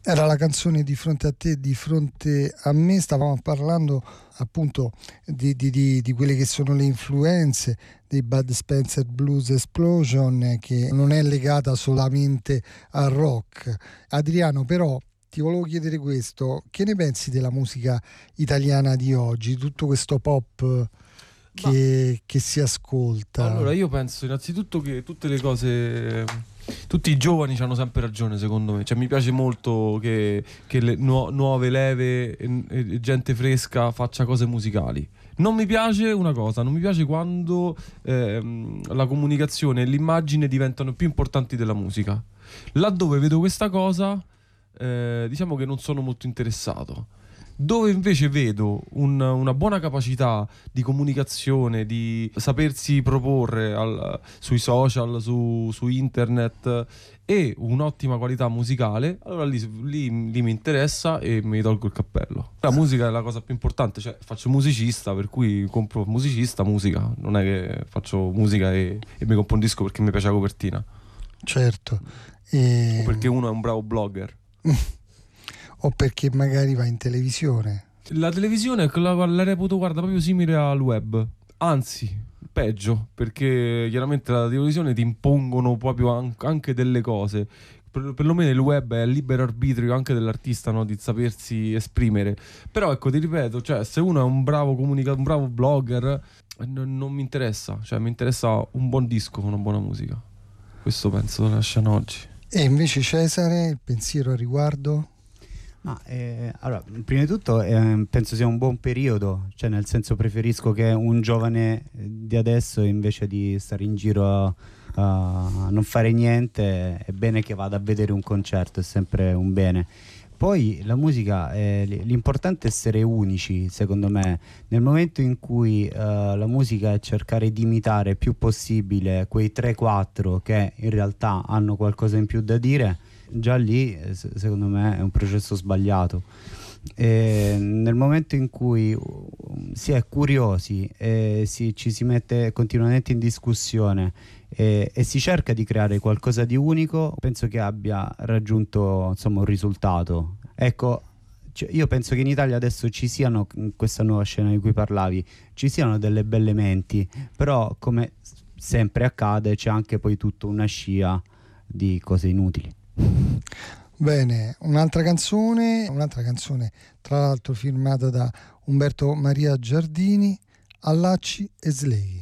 Era la canzone Di fronte a te, di fronte a me. Stavamo parlando appunto di quelle che sono le influenze dei Bud Spencer Blues Explosion, che non è legata solamente al rock. Adriano, però ti volevo chiedere questo: che ne pensi della musica italiana di oggi, tutto questo pop che si ascolta? Allora, io penso innanzitutto che tutte le cose, tutti i giovani hanno sempre ragione, secondo me. Cioè, mi piace molto che le nuove leve e gente fresca faccia cose musicali. Non mi piace una cosa, non mi piace quando la comunicazione e l'immagine diventano più importanti della musica. Laddove vedo questa cosa, diciamo che non sono molto interessato. Dove invece vedo una buona capacità di comunicazione, di sapersi proporre sui social, su internet, e un'ottima qualità musicale, allora lì mi interessa e mi tolgo il cappello. La musica è la cosa più importante, cioè faccio musicista, per cui compro musicista, musica. Non è che faccio musica e mi compro un disco perché mi piace la copertina. Certo. O perché uno è un bravo blogger. O perché magari va in televisione. La televisione la reputo, guarda, proprio simile al web, anzi peggio, perché chiaramente la televisione ti impongono proprio anche delle cose. Perlomeno il web è libero arbitrio anche dell'artista, no? Di sapersi esprimere. Però ecco, ti ripeto, cioè, se uno è un bravo un bravo blogger, non mi interessa. Cioè, mi interessa un buon disco con una buona musica. Questo penso lasciano oggi. E invece Cesare, il pensiero a riguardo? Allora, prima di tutto penso sia un buon periodo, cioè nel senso preferisco che un giovane di adesso, invece di stare in giro a non fare niente, è bene che vada a vedere un concerto, è sempre un bene. Poi la musica, l'importante è essere unici, secondo me. Nel momento in cui la musica è cercare di imitare il più possibile quei 3-4 che in realtà hanno qualcosa in più da dire, già lì secondo me è un processo sbagliato. E nel momento in cui si è curiosi e ci si mette continuamente in discussione e si cerca di creare qualcosa di unico, penso che abbia raggiunto, insomma, un risultato. Ecco, io penso che in Italia adesso ci siano, in questa nuova scena di cui parlavi, ci siano delle belle menti, però come sempre accade c'è anche poi tutta una scia di cose inutili. Bene, un'altra canzone tra l'altro firmata da Umberto Maria Giardini, Allacci e Slay.